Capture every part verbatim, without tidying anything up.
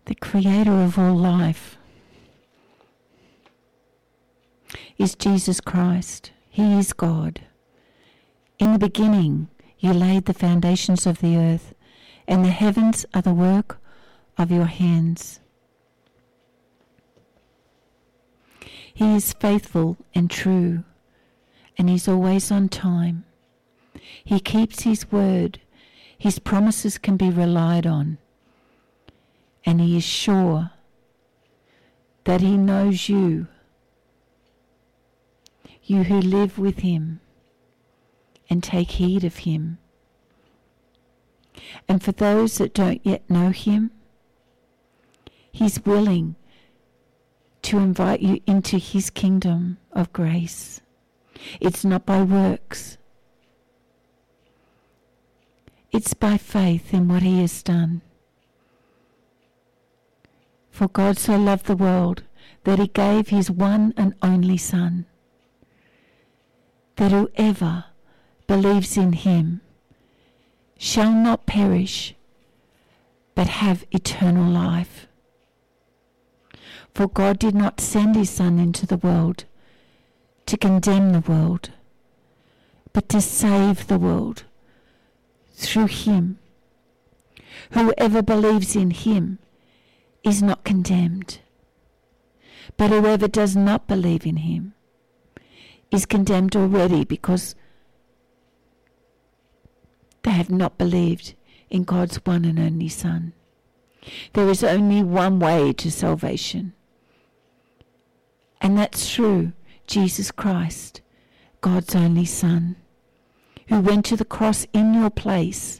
The creator of all life is Jesus Christ. He is God. In the beginning, you laid the foundations of the earth, and the heavens are the work of your hands. He is faithful and true, and he's always on time. He keeps his word. His promises can be relied on. And he is sure that he knows you, you who live with him and take heed of him. And for those that don't yet know him, he's willing to invite you into his kingdom of grace. It's not by works. It's by faith in what he has done. For God so loved the world that he gave his one and only Son, that whoever believes in him shall not perish, but have eternal life. For God did not send his Son into the world to condemn the world, but to save the world through him. Whoever believes in him is not condemned, but whoever does not believe in him is condemned already, because they have not believed in God's one and only Son. There is only one way to salvation, and that's through Jesus Christ, God's only Son, who went to the cross in your place.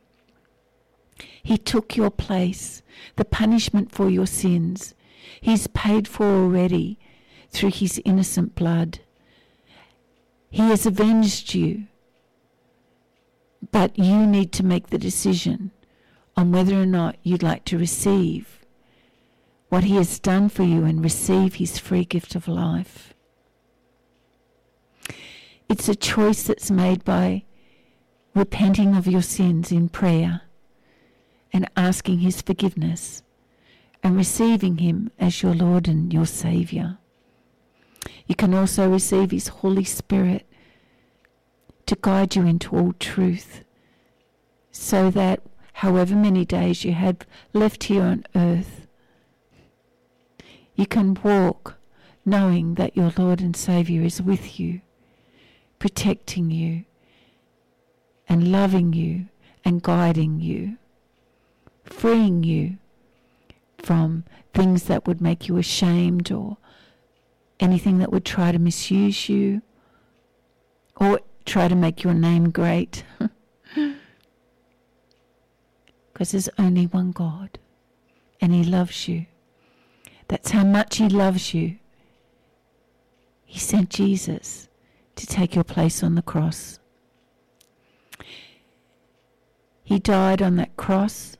He took your place, the punishment for your sins. He's paid for already through his innocent blood. He has avenged you, but you need to make the decision on whether or not you'd like to receive what he has done for you and receive his free gift of life. It's a choice that's made by repenting of your sins in prayer and asking his forgiveness and receiving him as your Lord and your Saviour. You can also receive his Holy Spirit to guide you into all truth, so that however many days you have left here on earth, you can walk knowing that your Lord and Saviour is with you, protecting you and loving you and guiding you, freeing you from things that would make you ashamed or anything that would try to misuse you or try to make your name great. Because there's only one God, and he loves you. That's how much he loves you. He sent Jesus to take your place on the cross. He died on that cross,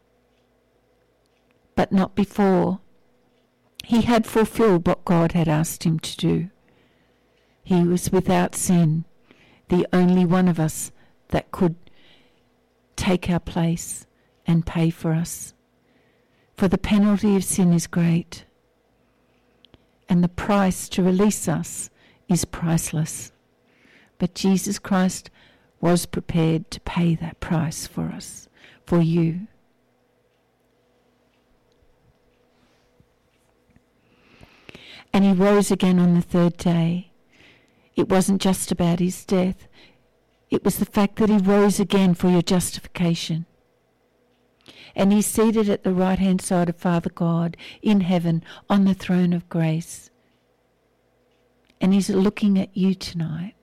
but not before he had fulfilled what God had asked him to do. He was without sin, the only one of us that could take our place and pay for us. For the penalty of sin is great, and the price to release us is priceless. But Jesus Christ was prepared to pay that price for us, for you. And he rose again on the third day. It wasn't just about his death. It was the fact that he rose again for your justification. And he's seated at the right-hand side of Father God in heaven on the throne of grace. And he's looking at you tonight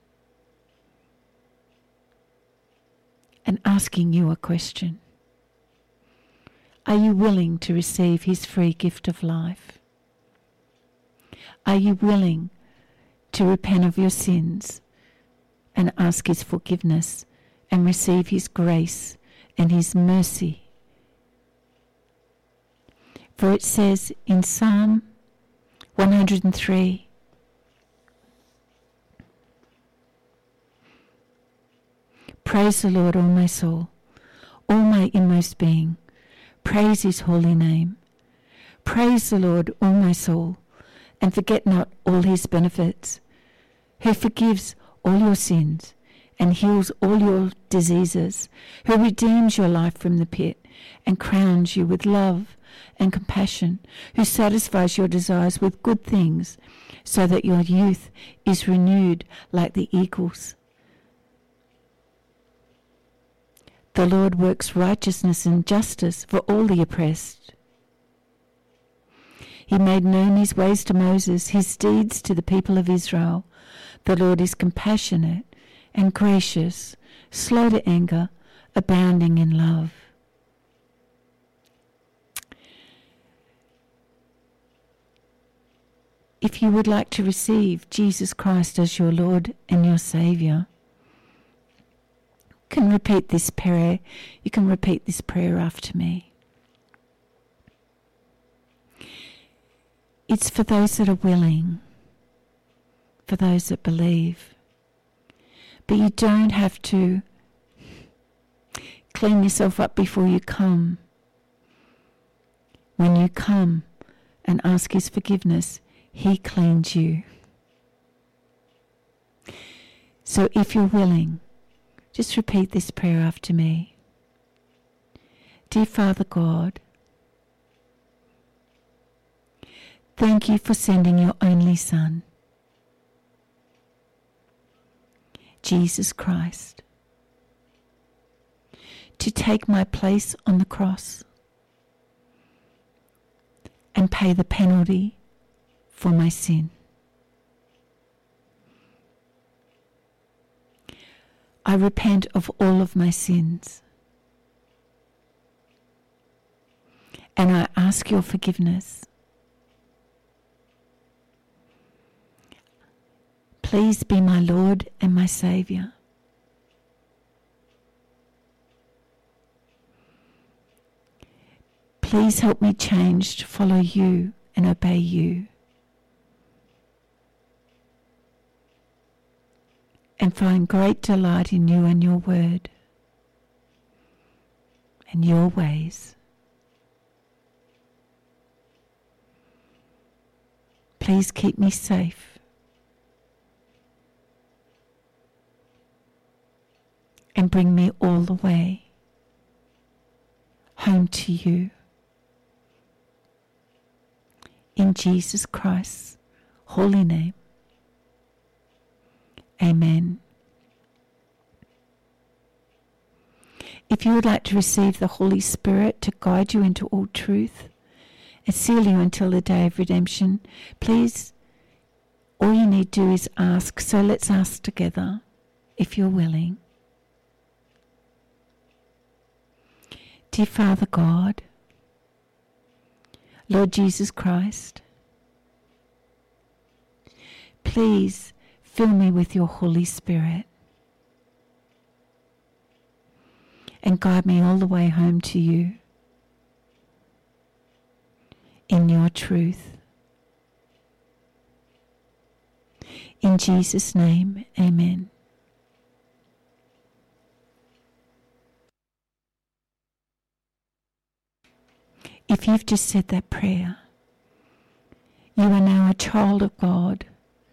and asking you a question. Are you willing to receive his free gift of life? Are you willing to repent of your sins and ask his forgiveness and receive his grace and his mercy? For it says in Psalm one hundred three, praise the Lord, O my soul, all my inmost being, praise his holy name. Praise the Lord, O my soul, and forget not all his benefits, who forgives all your sins and heals all your diseases, who redeems your life from the pit and crowns you with love and compassion, who satisfies your desires with good things, so that your youth is renewed like the eagles. The Lord works righteousness and justice for all the oppressed. He made known his ways to Moses, his deeds to the people of Israel. The Lord is compassionate and gracious, slow to anger, abounding in love. If you would like to receive Jesus Christ as your Lord and your Saviour, you can repeat this prayer. You can repeat this prayer after me. It's for those that are willing, for those that believe. But you don't have to clean yourself up before you come. When you come and ask his forgiveness, he cleans you. So if you're willing, just repeat this prayer after me. Dear Father God, thank you for sending your only Son, Jesus Christ, to take my place on the cross and pay the penalty for my sin. I repent of all of my sins, and I ask your forgiveness. Please be my Lord and my Saviour. Please help me change to follow you and obey you, and find great delight in you and your word and your ways. Please keep me safe and bring me all the way home to you. In Jesus Christ's holy name. Amen. If you would like to receive the Holy Spirit to guide you into all truth and seal you until the day of redemption, please, all you need to do is ask. So let's ask together, if you're willing. Dear Father God, Lord Jesus Christ, please fill me with your Holy Spirit and guide me all the way home to you in your truth. In Jesus' name, amen. If you've just said that prayer, you are now a child of God.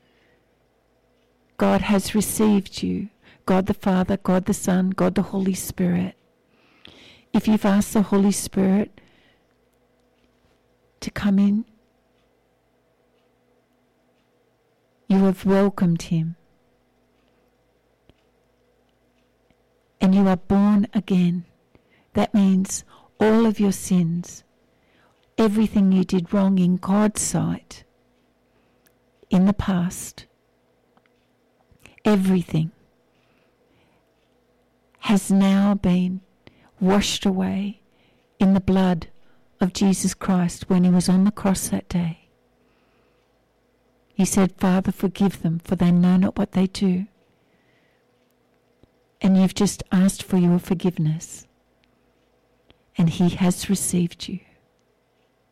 God has received you, God the Father, God the Son, God the Holy Spirit. If you've asked the Holy Spirit to come in, you have welcomed him. And you are born again. That means all of your sins, everything you did wrong in God's sight in the past, everything has now been washed away in the blood of Jesus Christ when he was on the cross that day. He said, Father, forgive them, for they know not what they do. And you've just asked for your forgiveness, and he has received you.